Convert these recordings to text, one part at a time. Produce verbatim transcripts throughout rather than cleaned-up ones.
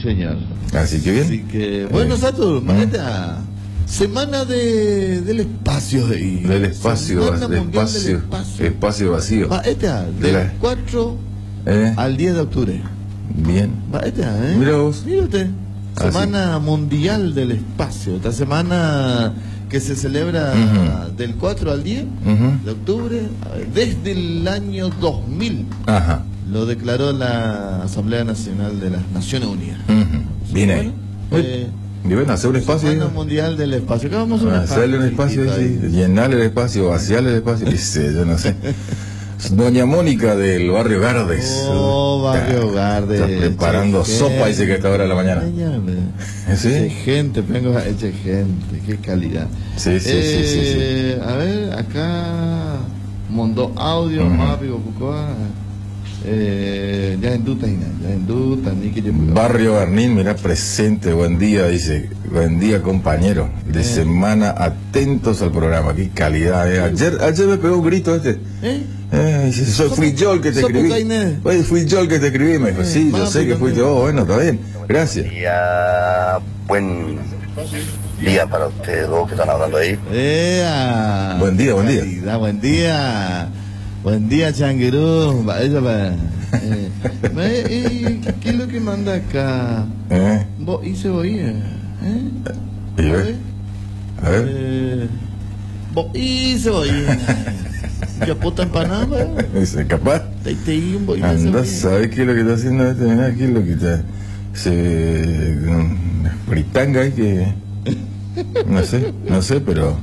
señor. Así que bien. Así que, bueno, Eh, Satur, ¿no? esta semana de, del espacio. Y Del espacio, Semana del Mundial espacio, del espacio. espacio vacío. Va, esta, De del la- cuatro ¿Eh? al diez de octubre. Bien. Va, esta, ¿eh? Mira vos. Mira usted. Ah, Semana Mundial del Espacio. Esta semana que se celebra Ujú. del cuatro al diez Ujú. de octubre, desde el año dos mil. Ajá. Lo declaró la Asamblea Nacional de las Naciones Unidas. Ujú. Bien ahí. Bueno, eh, Y bueno, hacer un espacio. Semana ahí. Mundial del Espacio. ¿Qué vamos a hacer? Hacerle un espacio, ahí, sí. Llenarle el espacio, vaciarle el espacio. Qué sé, yo no sé. Doña Mónica del barrio Gardes. Oh, barrio Gardes. Está preparando Che, sopa, dice que a esta hora de la mañana. Señor, ¿Sí? Che, gente, vengo a eche gente, qué calidad. Sí, sí, sí, sí, Eh, A ver, acá mandó audio, Ujú. Mario, Cucoa. Eh, ya en duda, ya en duda, ni que yo. Barrio Garnín, mira, presente, buen día, dice, buen día compañero, de semana atentos al programa, qué calidad, eh. Ayer, ayer me pegó un grito este, ¿Eh? eh, dice, soy, fui yo el que te Sopo escribí, Cainé. Oye, fui yo el que te escribí, me dijo, Eh, sí, yo papi, sé que fuiste también. vos, bueno, está bien, gracias. Día, buen día para ustedes dos que están hablando ahí. Ea. Buen día, buen día. Calidad, buen día. Buen día, Changuirú. Vaya, va. Eh, me- eh, ¿Qué es lo que manda acá? Eh, Vos y cebolla. ¿Eh? y A ve, ver. a ver, Eh, Vos y cebolla. Yo puta empanada. dice, capaz, Te te un bollito de anda, cebolla. ¿sabes qué es lo que está haciendo este? Mirá, ¿qué es lo que está? Se... fritanga, es que... No sé, no sé, pero...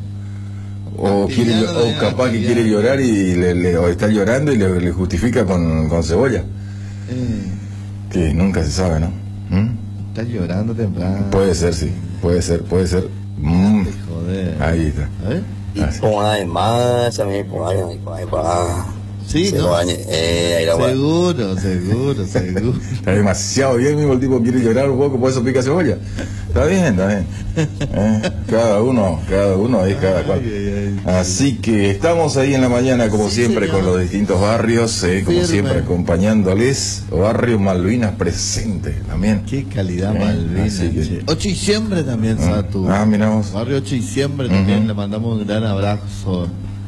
O, quiere, Antillano, o capaz que antillano. quiere llorar y le, le- o está llorando y le, le justifica con, con cebolla. Eh, Que nunca se sabe, ¿no? ¿Mm? Estás llorando temprano. Puede ser, sí, puede ser, puede ser. Mm, Joder. ahí está. A ver. Y Así. por ahí más, también por ahí, por ahí, por ahí. Sí, Se ¿no? bañe, eh, ahí la va. Seguro, seguro, seguro. Está demasiado bien, mismo el tipo quiere llorar un poco, por eso pica cebolla. Está bien, está bien. Eh, Cada uno, cada uno es cada cual. Ay, ay, ay. Así que estamos ahí en la mañana, como Sí, siempre, señor. con los distintos barrios, eh, como Firme. siempre, acompañándoles. Barrio Malvinas presente también. Qué calidad, Eh, Malvina. así que- che. ocho y diciembre también, Ah, Satu. ah, mirá vos. Barrio ocho y diciembre también. Ujú. Le mandamos un gran abrazo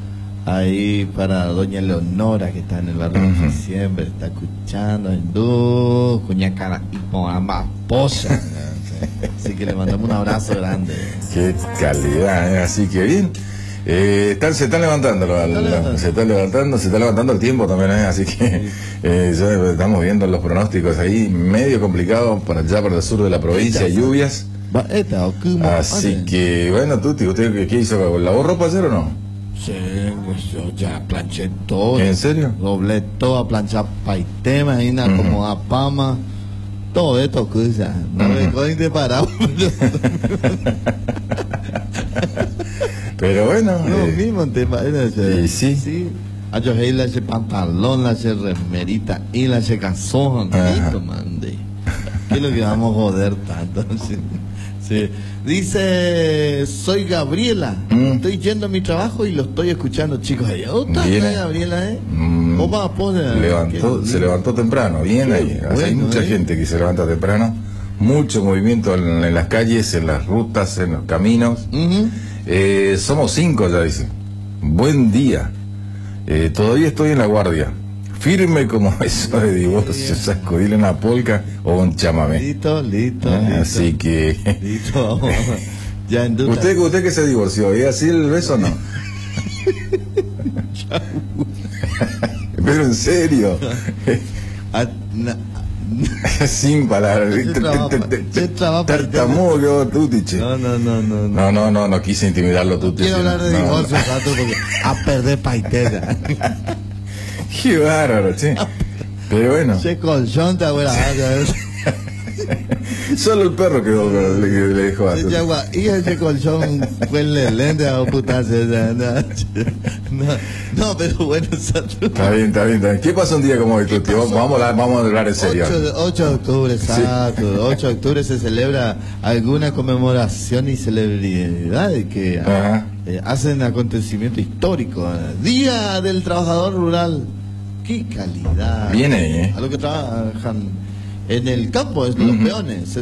ahí para doña Leonora, que está en el barrio ocho y Ujú. diciembre. Está escuchando en Du, cuña cara y con ambas posas. Así que le mandamos un abrazo grande. Qué calidad, ¿eh? Así que bien. Eh, están, se están levantando, la- la- levantando. se están levantando, se está levantando el tiempo también, ¿eh? Así que eh, ya estamos viendo los pronósticos ahí, medio complicado para allá, para el sur de la provincia, lluvias. Va, esta, o como- Así Ande. que, bueno, Tuti, ¿usted qué- qué hizo? ¿Lavó ropa ayer o no? Sí, pues yo ya planché todo. ¿En serio? Doblé todo a planchar paitema y nada, Ujú. como a pama. Todo esto, cosa. No me Ujú. cogen de parado. Pero bueno, No, eh, mismo tema. y sí. Sí. A yo hey, la ese pantalón, la ese remerita y la ese calzón. Ajá. Listo, mande. ¿Qué es lo que vamos a joder tanto? Sí. Sí. Dice, soy Gabriela. Mm. Estoy yendo a mi trabajo y lo estoy escuchando, chicos. Ahí, ¿dónde está Bien, eh. Gabriela, eh? Mm, ¿Cómo va a poner? levantó, Qué se lindo. levantó temprano, bien Qué ahí. O sea, hay bueno, mucha ¿eh? gente que se levanta temprano, mucho movimiento en, en las calles, en las rutas, en los caminos. Ujú. Eh, somos cinco, ya dice. Buen día. Eh, todavía estoy en la guardia. Firme como eso de divorcio, sacudirle una polca o un chamamé. Listo, listo, Eh, listo. Así que... Listo, vamos. Ya en duda. ¿Usted, usted que se divorció? ¿Es así el beso o no? Pero en serio. Ah, na- Sin palabras. Yo trabajo- yo trabajo- Tartamudo, Tutiche. No, no, no, no. no. No, no, no, no quise intimidarlo, Tutiche. Quiero hablar de No, divorcio un rato porque a perder paitera. Qué bárbaro, che. Pero bueno, Ese colchón te abuela. solo el perro quedó, le, le dejó a Ese agua, y ese colchón fue el lente a putarse. No, no, pero bueno, Sandro. Está bien, está bien, está bien. ¿Qué pasa un día como hoy, Tuti? Vamos, vamos a hablar- vamos a hablar en serio. ocho de- ocho de octubre, exacto. ocho de octubre se celebra alguna conmemoración y celebridad que Ajá. eh, hacen acontecimiento histórico. Día del Trabajador Rural. Qué calidad. Viene ahí, ¿eh? A los que trabajan en el campo, es los Ujú. peones.